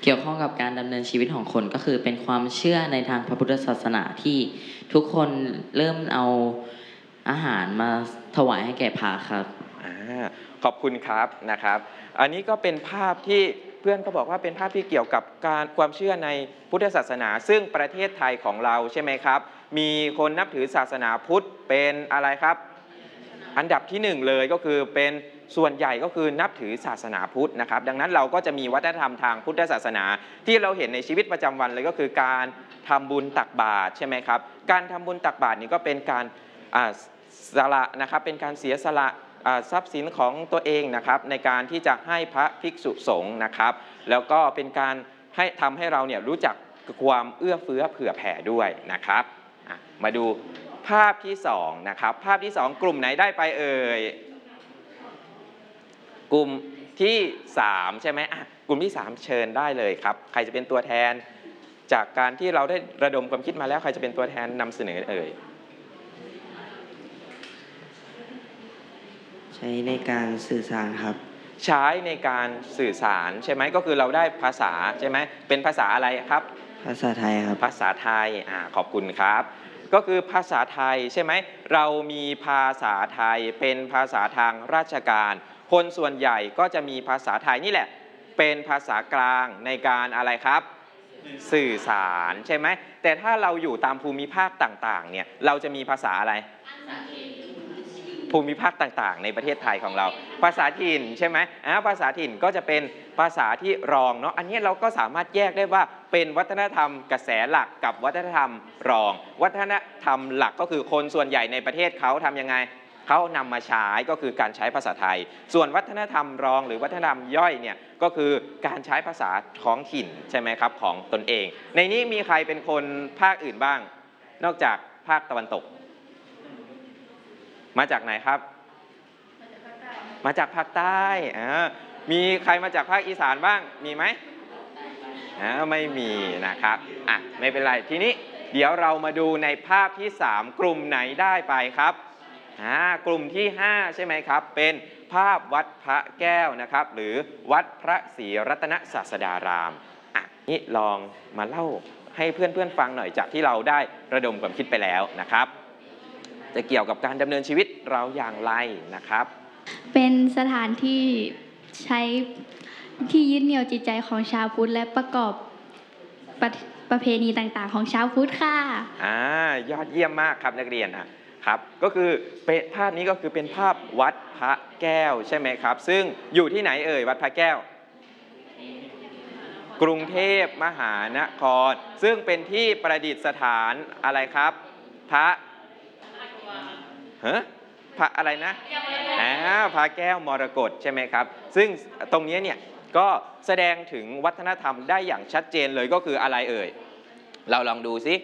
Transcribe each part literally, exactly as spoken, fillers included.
เกี่ยวข้องกับการดำเนินชีวิตของคนก็คือเป็นความเชื่อในทางพระพุทธศาสนาที่ทุกคนเริ่มเอาอาหารมาถวายให้แก่พระครับอ่าขอบคุณครับนะครับอันนี้ก็เป็นภาพที่เพื่อนก็บอกว่าเป็นภาพที่เกี่ยวกับการความเชื่อในพุทธศาสนาซึ่งประเทศไทยของเราใช่ไหมครับมีคนนับถือศาสนาพุทธเป็นอะไรครับอันดับที่หนึ่งเลยก็คือเป็นส่วนใหญ่ก็คือนับถือศาสนาพุทธนะครับดังนั้นเราก็จะมีวัฒนธรรมทางพุทธศาสนาที่เราเห็นในชีวิตประจำวันเลยก็คือการทำบุญตักบาตรใช่ไหมครับการทำบุญตักบาตรนี่ก็เป็นการสละนะครับเป็นการเสียสละทรัพย์สินของตัวเองนะครับในการที่จะให้พระภิกษุสงฆ์นะครับแล้วก็เป็นการให้ทำให้เราเนี่ยรู้จักความเอื้อเฟื้อเผื่อแผ่ด้วยนะครับมาดูภาพที่สองนะครับภาพที่สองกลุ่มไหนได้ไปเอ่ยกลุ่มที่สามใช่ไหมอ่ะกลุ่มที่สามเชิญได้เลยครับใครจะเป็นตัวแทนจากการที่เราได้ระดมความคิดมาแล้วใครจะเป็นตัวแทนนำเสนอเอ่ยใช้ในการสื่อสารครับใช้ในการสื่อสารใช่ไหมก็คือเราได้ภาษาใช่ไหมเป็นภาษาอะไรครับภาษาไทยครับภาษาไทยอ่าขอบคุณครับก็คือภาษาไทยใช่ไหมเรามีภาษาไทยเป็นภาษาทางราชการคนส่วนใหญ่ก็จะมีภาษาไทยนี่แหละเป็นภาษากลางในการอะไรครับสื่อสารใช่ไหมแต่ถ้าเราอยู่ตามภูมิภาคต่างๆเนี่ยเราจะมีภาษาอะไรภูมิภาคต่างๆในประเทศไทยของเราภาษาถิ่นใช่ไหมอ่าภาษาถิ่นก็จะเป็นภาษาที่รองเนาะอันนี้เราก็สามารถแยกได้ว่าเป็นวัฒนธรรมกระแสหลักกับวัฒนธรรมรองวัฒนธรรมหลักก็คือคนส่วนใหญ่ในประเทศเขาทำยังไงเขานำมาใช้ก็คือการใช้ภาษาไทยส่วนวัฒนธรรมรองหรือวัฒนธรรมย่อยเนี่ยก็คือการใช้ภาษาท้องถิ่นใช่ไหมครับของตนเองในนี้มีใครเป็นคนภาคอื่นบ้างนอกจากภาคตะวันตกมาจากไหนครับมาจากภาคใต้อ่ามีใครมาจากภาคอีสานบ้างมีไหมอ่าไม่มีนะครับอ่ะไม่เป็นไรทีนี้เดี๋ยวเรามาดูในภาพที่สามกลุ่มไหนได้ไปครับอ่ากลุ่มที่ห้าใช่ไหมครับเป็นภาพวัดพระแก้วนะครับหรือวัดพระศรีรัตนศาสดารามอ่ะนี่ลองมาเล่าให้เพื่อนๆฟังหน่อยจากที่เราได้ระดมความคิดไปแล้วนะครับจะเกี่ยวกับการดำเนินชีวิตเราอย่างไรนะครับเป็นสถานที่ใช้ที่ยึดเหนี่ยวจิตใจของชาวพุทธและประกอบประประเพณีต่างๆของชาวพุทธค่ะอ่ายอดเยี่ยมมากครับนักเรียนนะครับก็คือเป็นภาพนี้ก็คือเป็นภาพวัดพระแก้วใช่ไหมครับซึ่งอยู่ที่ไหนเอ่ยวัดพระแก้วกรุงเทพมหานครซึ่งเป็นที่ประดิษฐานอะไรครับพระฮะพระอะไรนะอ่าพระแก้วมรกตใช่ไหมครับซึ่งตรงนี้เนี่ยก็แสดงถึงวัฒนธรรมได้อย่างชัดเจนเลยก็คืออะไรเอ่ยเราลองดูซิ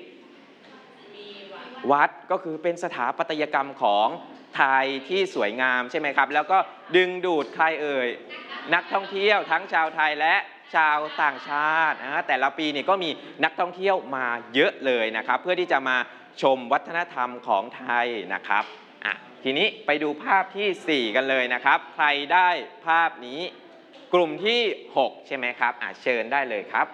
วัดก็คือเป็นสถาปัตยกรรมของไทยที่สวยงามใช่ไหมครับแล้วก็ดึงดูดใครเอ่ยนักท่องเที่ยวทั้งชาวไทยและชาวต่างชาตินะแต่ละปีนี่ก็มีนักท่องเที่ยวมาเยอะเลยนะครับเพื่อที่จะมาชมวัฒนธรรมของไทยนะครับอ่ะทีนี้ไปดูภาพที่สี่กันเลยนะครับใครได้ภาพนี้กลุ่มที่หกใช่ไหมครับอ่ะเชิญได้เลยครับ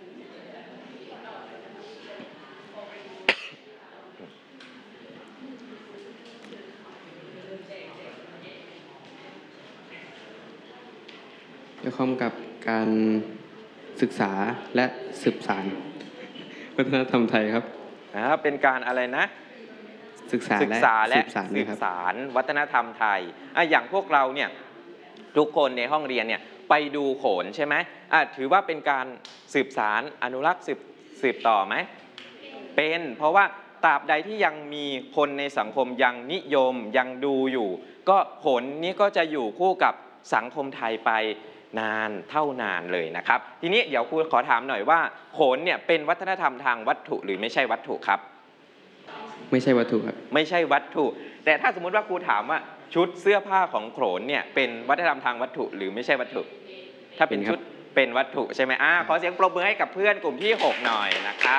เกี่ยวข้องกับการศึกษาและสืบสานวัฒนธรรมไทยครับอ่าเป็นการอะไรนะศึกษาและสืบสานสืบสารวัฒนธรรมไทยอ่ะอย่างพวกเราเนี่ยทุกคนในห้องเรียนเนี่ยไปดูโขนใช่ไหมอ่ะถือว่าเป็นการสืบสารอนุรักษ์สืบสืบต่อไหมเป็นเพราะว่าตราบใดที่ยังมีคนในสังคมยังนิยมยังดูอยู่ก็โขนนี้ก็จะอยู่คู่กับสังคมไทยไปนานเท่านานเลยนะครับทีนี้เดี๋ยวครูขอถามหน่อยว่าโขนเนี่ยเป็นวัฒนธรรมทางวัตถุหรือไม่ใช่วัตถุครับไม่ใช่วัตถุครับไม่ใช่วัตถุแต่ถ้าสมมุติว่าครูถามว่าชุดเสื้อผ้าของโขนเนี่ยเป็นวัฒนธรรมทางวัตถุหรือไม่ใช่วัตถุถ้าเป็นชุดเป็นวัตถุใช่ไหมอ่าขอเสียงปรบมือให้กับเพื่อนกลุ่มที่หกหน่อยนะครับ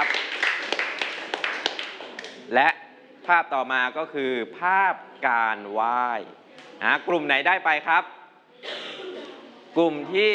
และภาพต่อมาก็คือภาพการไหว้อ่ากลุ่มไหนได้ไปครับกลุ่มที่